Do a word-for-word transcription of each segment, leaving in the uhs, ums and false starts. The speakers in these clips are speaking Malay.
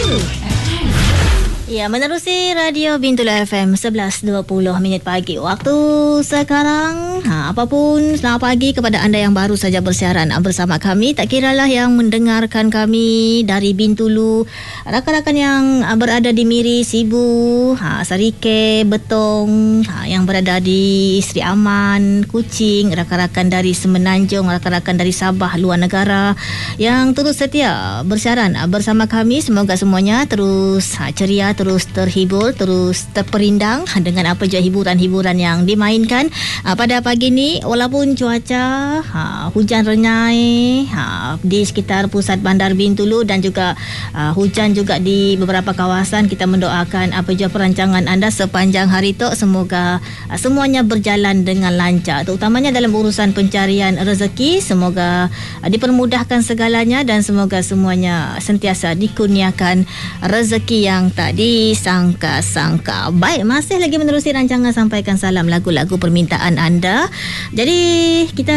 Ya, menerusi Radio Bintulu F M sebelas dua puluh minit pagi waktu sekarang. Ha, apapun, selamat pagi kepada anda yang baru saja bersiaran bersama kami. Tak kiralah yang mendengarkan kami dari Bintulu, rakan-rakan yang berada di Miri, Sibu, ha, Sarike, Betong, ha, yang berada di Sri Aman, Kuching, rakan-rakan dari Semenanjung, rakan-rakan dari Sabah, luar negara yang terus setia bersiaran bersama kami. Semoga semuanya terus ha, ceria, terus terhibur, terus terperindang dengan apa je hiburan-hiburan yang dimainkan uh, pada pagi ni. Walaupun cuaca uh, hujan renyai uh, di sekitar pusat bandar Bintulu dan juga uh, hujan juga di beberapa kawasan, kita mendoakan apa je perancangan anda sepanjang hari tu, semoga uh, semuanya berjalan dengan lancar, terutamanya dalam urusan pencarian rezeki. Semoga uh, dipermudahkan segalanya dan semoga semuanya sentiasa dikurniakan rezeki yang tadi sangka-sangka. Baik, masih lagi menerusi rancangan Sampaikan Salam lagu-lagu permintaan anda. Jadi kita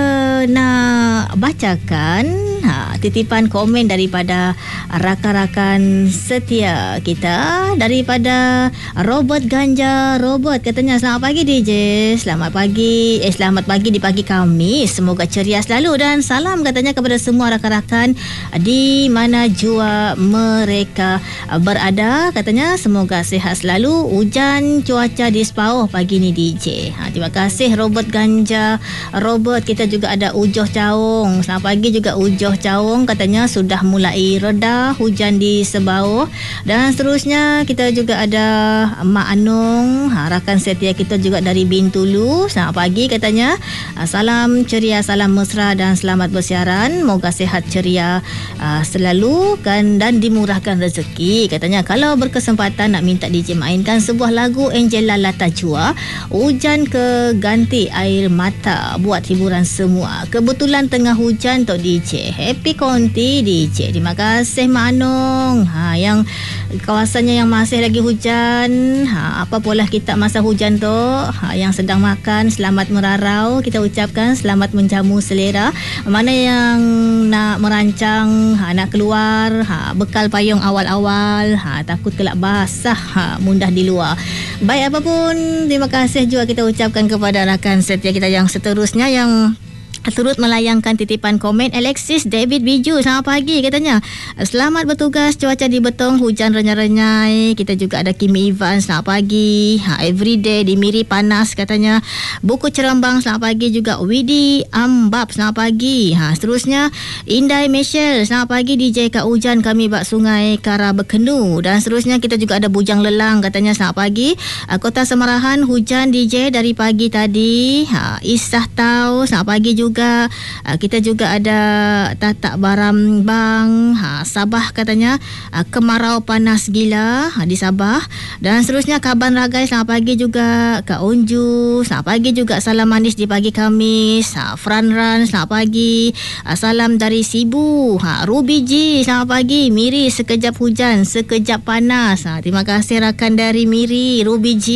nak bacakan ha, titipan komen daripada rakan-rakan setia kita, daripada Robert Ganja. Robert katanya, selamat pagi D J. Selamat pagi. Eh selamat pagi di pagi kami. Semoga ceria selalu dan salam katanya kepada semua rakan-rakan di mana jua mereka berada. Katanya semoga sihat selalu. Hujan cuaca di Sepauh pagi ni D J. Ha, terima kasih Robert Ganja. Robert, kita juga ada Ujoh Caung. Selamat pagi juga Ujoh Caung. Katanya sudah mulai reda hujan di Sebauh. Dan seterusnya kita juga ada Mak Anung, ha, rakan setia kita juga dari Bintulu. Selamat pagi katanya. Ha, salam ceria, salam mesra dan selamat bersiaran. Moga sihat ceria uh, selalu kan, dan dimurahkan rezeki. Katanya kalau berkesempatan nak minta D J mainkan sebuah lagu Angela Latajua, Hujan ke Ganti Air Mata, buat hiburan semua. Kebetulan tengah hujan Tok D J. Happy konti D J. Terima kasih Mak Anung. Ha, yang kawasannya yang masih lagi hujan, ha, apa pola kita masa hujan tu, ha, yang sedang makan selamat merarau, kita ucapkan selamat menjamu selera. Mana yang nak merancang, ha, nak keluar, ha, bekal payung awal-awal, ha, takut kelak basah, ha, mudah di luar. Baik, apapun, terima kasih juga kita ucapkan kepada rakan setia kita yang seterusnya yang turut melayangkan titipan komen. Alexis David Biju, selamat pagi katanya. Selamat bertugas, cuaca di Betong hujan renyai-renyai. Kita juga ada Kimi Ivan, selamat pagi. Ha, everyday di Miri panas katanya. Buku Cerembang, selamat pagi juga. Widi Ambab, selamat pagi. Ha, seterusnya Indai Michelle, selamat pagi D J. Kat hujan kami bak sungai Kara berkenu. Dan seterusnya kita juga ada Bujang Lelang katanya, selamat pagi. Ha, Kota Semarahan hujan D J dari pagi tadi. Ha, Isah Tau, selamat pagi juga. Juga uh, kita juga ada Tatak Barambang, ha, Sabah katanya uh, kemarau panas gila ha, di Sabah. Dan seterusnya Kaban Ragai, selamat pagi juga. Kak Onju, selamat pagi juga. Salam manis di pagi Khamis. ha, Fran Ran, selamat pagi. uh, Salam dari Sibu. ha, Ruby G, selamat pagi. Miri sekejap hujan sekejap panas. ha, Terima kasih rakan dari Miri, Ruby G.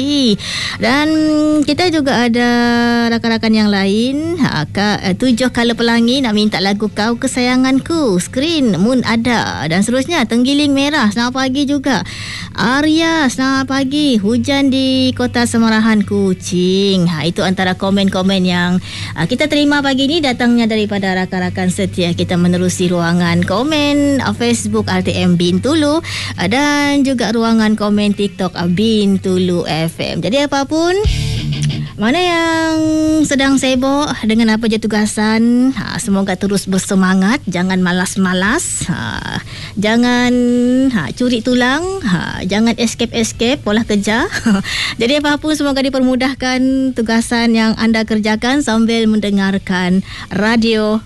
Dan kita juga ada rakan-rakan yang lain. ha, Kak Tujuh Kala Pelangi nak minta lagu Kau Kesayanganku, Screen Moon ada. Dan seterusnya Tenggiling Merah, selamat pagi juga. Arya, selamat pagi. Hujan di Kota Semarahan, Kuching. Ha, itu antara komen-komen yang uh, kita terima pagi ni, datangnya daripada rakan-rakan setia kita menerusi ruangan komen uh, Facebook R T M Bintulu uh, dan juga ruangan komen TikTok uh, Bintulu F M. Jadi apapun, mana yang sedang sibuk dengan apa je tugasan, ha, semoga terus bersemangat, jangan malas-malas, ha, jangan ha, curi tulang, ha, jangan escape-escape pola kerja. Jadi apapun semoga dipermudahkan tugasan yang anda kerjakan sambil mendengarkan radio